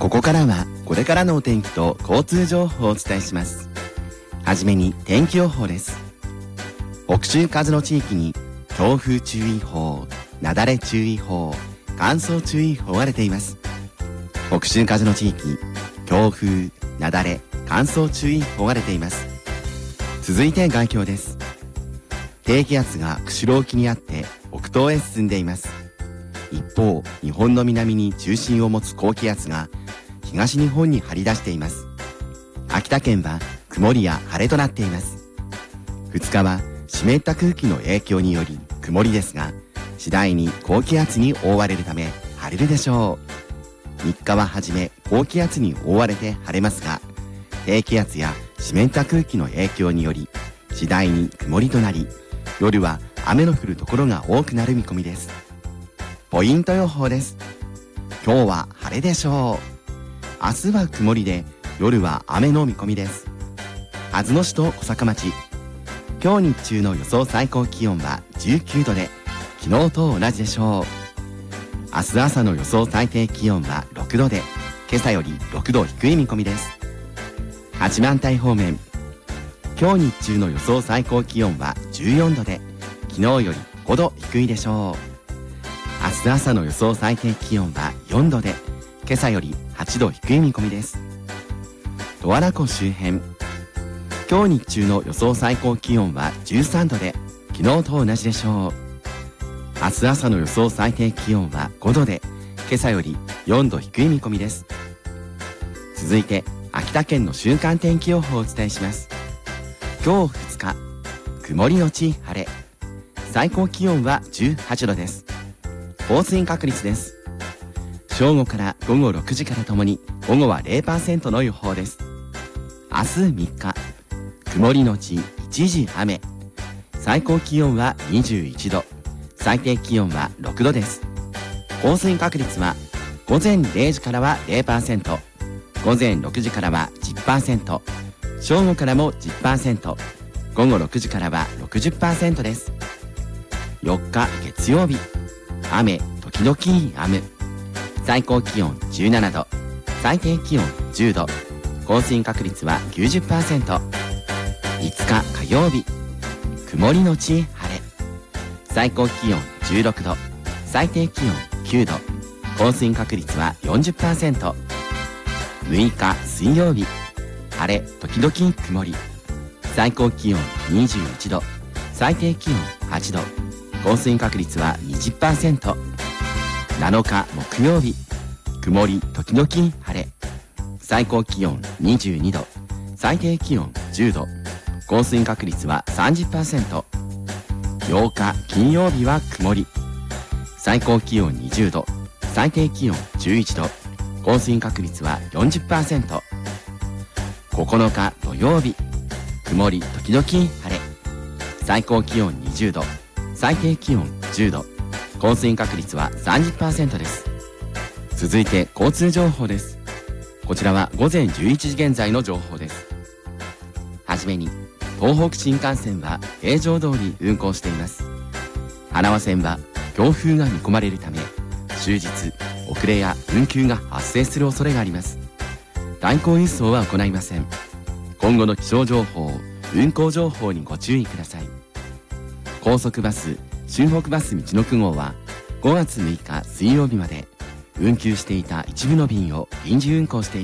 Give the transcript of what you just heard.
ここからはこれからのお天気と交通情報をお伝えします。はじめに天気予報です。北西風の地域に強風注意報、雪崩注意報、乾燥注意報が出ています。北西風の地域、強風、雪崩、乾燥注意報が出ています。続いて概況です。低気圧が釧路沖にあって北東へ進んでいます。一方、日本の南に中心を持つ高気圧が東日本に張り出しています。秋田県は曇りや晴れとなっています。2日は湿った空気の影響により曇りですが、次第に高気圧に覆われるため晴れるでしょう。3日ははじめ高気圧に覆われて晴れますが、低気圧や湿った空気の影響により次第に曇りとなり、夜は雨の降るところが多くなる見込みです。ポイント予報です。今日は晴れでしょう。明日は曇りで、夜は雨の見込みです。鹿角市と小坂町、今日日中の予想最高気温は19度で、昨日と同じでしょう。明日朝の予想最低気温は6度で、今朝より6度低い見込みです。八幡平方面、今日日中の予想最高気温は14度で、昨日より5度低いでしょう。明日朝の予想最低気温は4度で、今朝より8度低い見込みです。十和田湖周辺、今日日中の予想最高気温は13度で、昨日と同じでしょう。明日朝の予想最低気温は5度で、今朝より4度低い見込みです。続いて、秋田県の週間天気予報をお伝えします。今日2日、曇りのち晴れ。最高気温は18度です。降水確率です。正午から午後6時からともに午後は 0% の予報です。明日3日、曇りのち一時雨。最高気温は21度。最低気温は6度です。降水確率は午前0時からは 0%、午前6時からは 10%、正午からも 10%、午後6時からは 60% です。4日月曜日、雨時々雨。最高気温17度、最低気温10度、降水確率は 90%。 5日火曜日、曇りのち晴れ。最高気温16度、最低気温9度、降水確率は 40%。 6日水曜日、晴れ時々曇り。最高気温21度、最低気温8度、降水確率は 20%。 7日木曜日、曇り時々晴れ。最高気温22度、最低気温10度、降水確率は 30%。 8日金曜日は曇り。最高気温20度、最低気温11度、降水確率は 40%。 9日土曜日、曇り時々晴れ。最高気温20度、最低気温10度、降水確率は 30% です。続いて交通情報です。こちらは午前11時現在の情報です。はじめに、東北新幹線は平常通り運行しています。花輪線は強風が見込まれるため、終日遅れや運休が発生する恐れがあります。代行輸送は行いません。今後の気象情報、運行情報にご注意ください。高速バス、新北バスみちのく号は5月6日水曜日まで運休していた一部の便を臨時運行しています。